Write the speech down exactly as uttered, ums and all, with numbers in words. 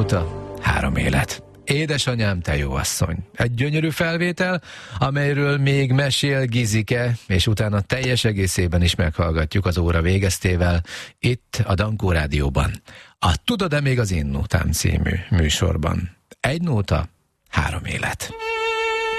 nóta, három élet. Édesanyám, te jó asszony. Egy gyönyörű felvétel, amelyről még mesél Gizike, és utána teljes egészében is meghallgatjuk az óra végeztével, itt a Dankó Rádióban. A Tudod-e még az Én nótám című műsorban. Egy nóta, három élet.